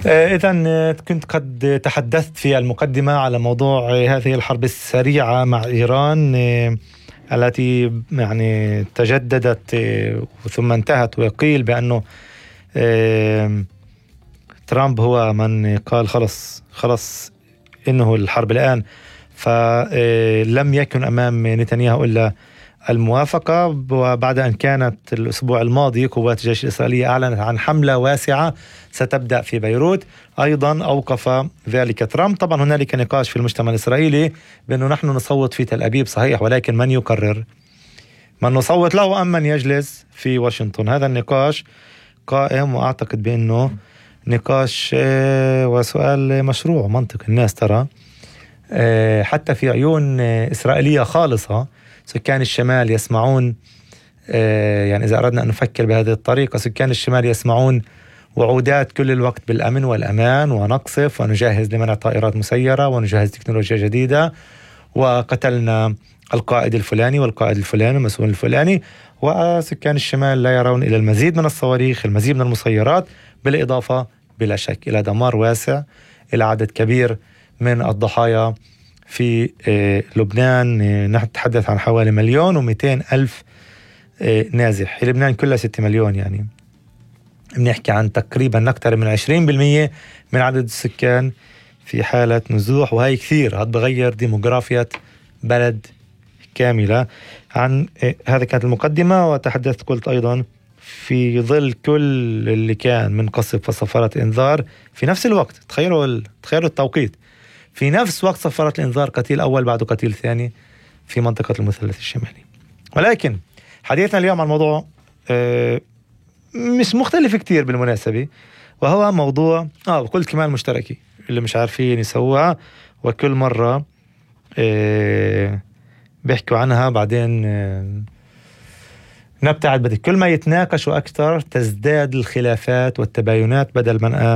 إذن كنت قد تحدثت في المقدمة على موضوع هذه الحرب السريعة مع إيران التي يعني تجددت ثم انتهت، وقيل بأنه ترامب هو من قال خلص إنه الحرب الآن، فلم يكن أمام نتنياهو إلا الموافقة. وبعد أن كانت الأسبوع الماضي قوات الجيش الإسرائيلية أعلنت عن حملة واسعة ستبدأ في بيروت، أيضا أوقف ذلك ترامب. طبعا هنالك نقاش في المجتمع الإسرائيلي بأنه نحن نصوت في تل أبيب صحيح، ولكن من يقرر؟ من نصوت له أم من يجلس في واشنطن؟ هذا النقاش قائم، وأعتقد بأنه نقاش وسؤال مشروع منطق. الناس ترى حتى في عيون إسرائيلية خالصة سكان الشمال يسمعون، يعني إذا أردنا أن نفكر بهذه الطريقة، سكان الشمال يسمعون وعودات كل الوقت بالأمن والأمان، ونقصف ونجهز لمنع طائرات مسيرة ونجهز تكنولوجيا جديدة، وقتلنا القائد الفلاني والقائد الفلاني والمسؤول الفلاني. وسكان الشمال لا يرون إلى المزيد من الصواريخ، المزيد من المسيرات، بالإضافة بلا شك إلى دمار واسع، إلى عدد كبير من الضحايا في لبنان. نحن نتحدث عن حوالي 1,200,000 نازح. لبنان كلها 6 مليون، يعني بنحكي عن تقريبا نقترب من 20% من عدد السكان في حالة نزوح، وهي كثير. هذا بغير ديموغرافيا بلد كاملة. عن هذا كانت المقدمة، وتحدثت قلت أيضا في ظل كل اللي كان من قصف وصفارات إنذار في نفس الوقت. تخيلوا التوقيت، في نفس وقت صفارات الإنذار قتيل أول بعد قتيل ثاني في منطقة المثلث الشمالي. ولكن حديثنا اليوم عن موضوع مش مختلف كتير بالمناسبة، وهو موضوع قلت كمان مشتركي اللي مش عارفين يسووها، وكل مرة بيحكوا عنها بعدين نبتعد. بدي كل ما يتناقشوا أكثر تزداد الخلافات والتباينات بدل من